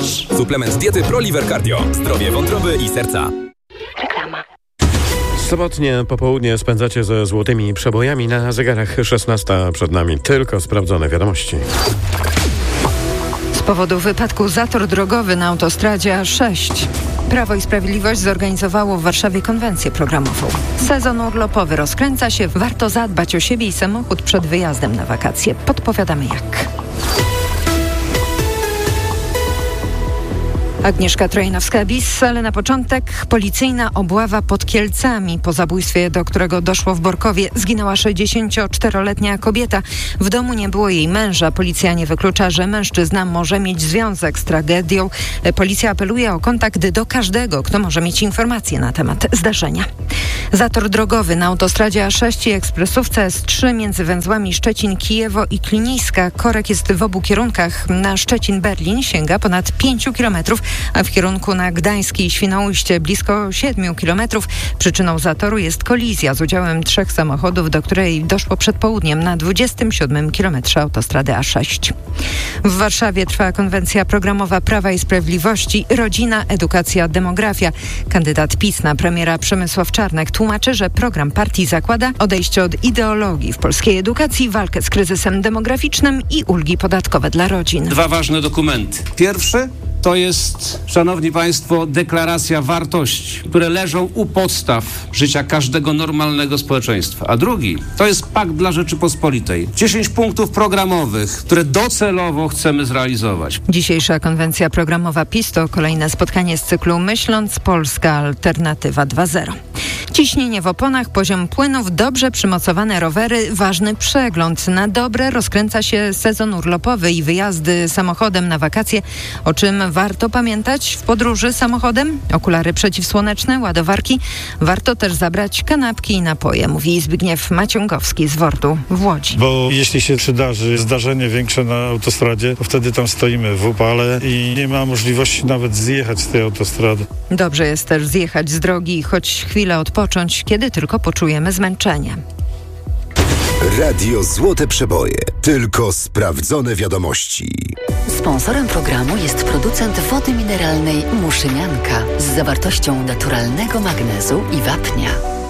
masz. Suplement diety ProLiver Cardio. Zdrowie wątroby i serca. Reklama. Sobotnie popołudnie spędzacie ze złotymi przebojami. Na zegarach 16 przed nami. Tylko sprawdzone wiadomości. Z powodu wypadku zator drogowy na autostradzie A6. Prawo i Sprawiedliwość zorganizowało w Warszawie konwencję programową. Sezon urlopowy rozkręca się. Warto zadbać o siebie i samochód przed wyjazdem na wakacje. Podpowiadamy jak. Agnieszka Trojnowska-Bis, ale na początek policyjna obława pod Kielcami. Po zabójstwie, do którego doszło w Borkowie, zginęła 64-letnia kobieta. W domu nie było jej męża. Policja nie wyklucza, że mężczyzna może mieć związek z tragedią. Policja apeluje o kontakt do każdego, kto może mieć informacje na temat zdarzenia. Zator drogowy na autostradzie A6 i ekspresówce S3 między węzłami Szczecin-Kijewo i Kliniska. Korek jest w obu kierunkach. Na Szczecin-Berlin sięga ponad 5 kilometrów, a w kierunku na Gdańsk i Świnoujście blisko 7 kilometrów. Przyczyną zatoru jest kolizja z udziałem 3 samochodów, do której doszło przed południem na 27 kilometrze autostrady A6. W Warszawie trwa konwencja programowa Prawa i Sprawiedliwości Rodzina, Edukacja, Demografia. Kandydat PiS na premiera Przemysław Czarnek tłumaczy, że program partii zakłada odejście od ideologii w polskiej edukacji, walkę z kryzysem demograficznym i ulgi podatkowe dla rodzin. 2 ważne dokumenty. Pierwszy to jest, szanowni państwo, deklaracja wartości, które leżą u podstaw życia każdego normalnego społeczeństwa. A drugi to jest Pakt dla Rzeczypospolitej. 10 punktów programowych, które docelowo chcemy zrealizować. Dzisiejsza konwencja programowa PiS to kolejne spotkanie z cyklu Myśląc Polska Alternatywa 2.0. Ciśnienie w oponach, poziom płynów, dobrze przymocowane rowery, ważny przegląd. Na dobre rozkręca się sezon urlopowy i wyjazdy samochodem na wakacje. O czym warto pamiętać w podróży samochodem? Okulary przeciwsłoneczne, ładowarki. Warto też zabrać kanapki i napoje, mówi Zbigniew Maciągowski z WORD-u w Łodzi. Bo jeśli się przydarzy zdarzenie większe na autostradzie, to wtedy tam stoimy w upale i nie ma możliwości nawet zjechać z tej autostrady. Dobrze jest też zjechać z drogi, choć chwilę odpocząć, kiedy tylko poczujemy zmęczenie. Radio Złote Przeboje. Tylko sprawdzone wiadomości. Sponsorem programu jest producent wody mineralnej Muszynianka z zawartością naturalnego magnezu i wapnia.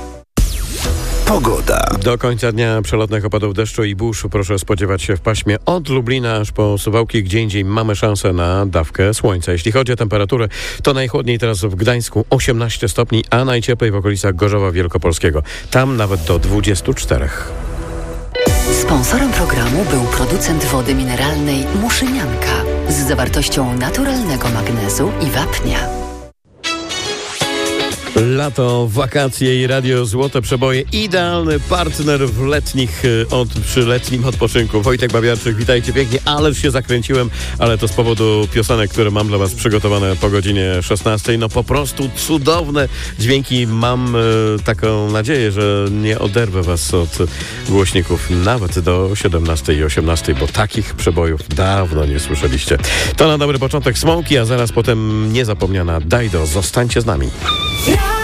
Pogoda. Do końca dnia przelotnych opadów deszczu i burz proszę spodziewać się w paśmie od Lublina aż po Suwałki. Gdzie indziej mamy szansę na dawkę słońca. Jeśli chodzi o temperaturę, to najchłodniej teraz w Gdańsku 18 stopni, a najcieplej w okolicach Gorzowa Wielkopolskiego. Tam nawet do 24. Sponsorem programu był producent wody mineralnej Muszynianka z zawartością naturalnego magnezu i wapnia. Lato, wakacje i Radio Złote Przeboje. Idealny partner przy letnim odpoczynku. Wojtek Babiarczyk, witajcie pięknie. Ależ się zakręciłem, ale to z powodu piosenek, które mam dla was przygotowane po godzinie 16. No po prostu cudowne dźwięki. Mam taką nadzieję, że nie oderwę was od głośników nawet do 17 i 18, bo takich przebojów dawno nie słyszeliście. To na dobry początek Smoki, a zaraz potem niezapomniana Dajdo. Zostańcie z nami.